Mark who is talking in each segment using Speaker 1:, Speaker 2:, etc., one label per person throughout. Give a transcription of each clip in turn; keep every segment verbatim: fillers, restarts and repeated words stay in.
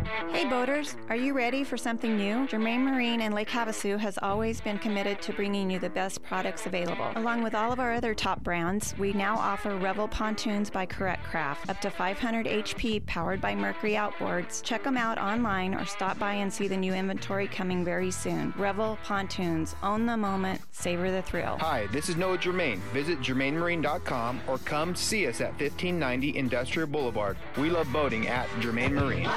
Speaker 1: Hey boaters, are you ready for something new? Germain Marine and Lake Havasu has always been committed to bringing you the best products available. Along with all of our other top brands, we now offer Revel pontoons by Correct Craft, up to five hundred H P, powered by Mercury outboards. Check them out online or stop by and see the new inventory coming very soon. Revel pontoons, own the moment, savor the thrill.
Speaker 2: Hi, this is Noah Germain. Visit germain marine dot com or come see us at fifteen ninety Industrial Boulevard. We love boating at Germain Marine.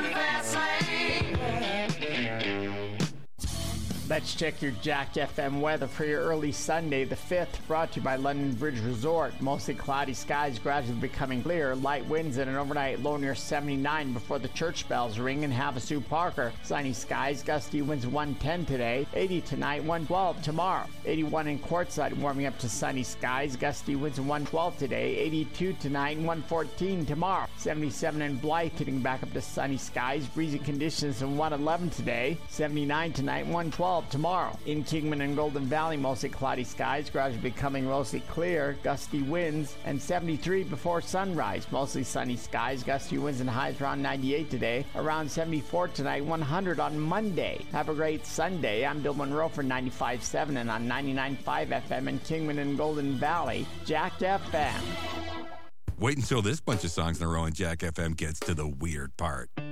Speaker 3: Let's check your Jack F M weather for your early Sunday, the fifth, brought to you by London Bridge Resort. Mostly cloudy skies, gradually becoming clear. Light winds and an overnight low near seventy-nine before the church bells ring in Havasu Parker. Sunny skies, gusty winds one ten today, eighty tonight, one twelve tomorrow. eighty-one in Quartzsite, warming up to sunny skies, gusty winds one twelve today, eighty-two tonight, and one fourteen tomorrow. seventy-seven in Blythe, getting back up to sunny skies, breezy conditions and one eleven today, seventy-nine tonight, one twelve tomorrow. In Kingman and Golden Valley, mostly cloudy skies, gradually becoming mostly clear, gusty winds, and seventy-three before sunrise. Mostly sunny skies, gusty winds and highs around ninety-eight today, around seventy-four tonight, one hundred on Monday. Have a great Sunday. I'm Bill Monroe for ninety-five point seven and on ninety-nine point five F M in Kingman and Golden Valley, Jack F M.
Speaker 4: Wait until this bunch of songs in a row and Jack F M gets to the weird part.